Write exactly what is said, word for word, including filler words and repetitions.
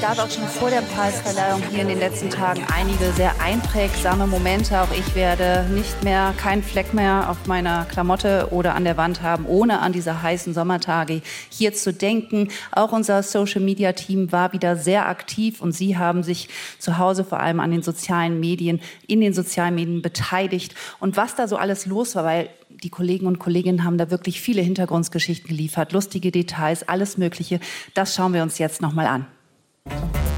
gab auch schon vor der Preisverleihung hier in den letzten Tagen einige sehr einprägsame Momente. Auch ich werde nicht mehr, keinen Fleck mehr auf meiner Klamotte oder an der Wand haben, ohne an diese heißen Sommertage hier zu denken. Auch unser Social-Media-Team war wieder sehr aktiv und Sie haben sich zu Hause vor allem an den sozialen Medien, in den sozialen Medien beteiligt. Und was da so alles los war, weil die Kollegen und Kolleginnen haben da wirklich viele Hintergrundgeschichten geliefert, lustige Details, alles Mögliche. Das schauen wir uns jetzt noch mal an.